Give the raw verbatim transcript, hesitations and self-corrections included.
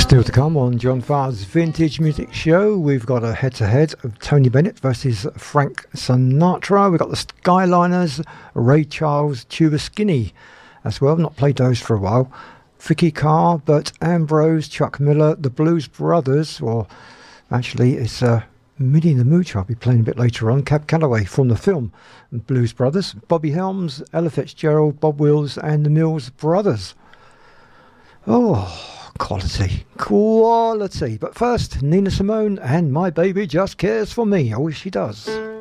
Still to come on John Farr's Vintage Music Show, we've got a head-to-head of Tony Bennett versus Frank Sinatra. We've got the Skyliners, Ray Charles, Tuba Skinny as well. Not played those for a while. Vicky Carr, Bert Ambrose, Chuck Miller, the Blues Brothers, or actually it's uh, Minnie the Mooch I'll be playing a bit later on. Cab Calloway from the film Blues Brothers, Bobby Helms, Ella Fitzgerald, Bob Wills and the Mills Brothers. Oh... Quality, quality. But first, Nina Simone and My Baby Just Cares For Me. I wish she does.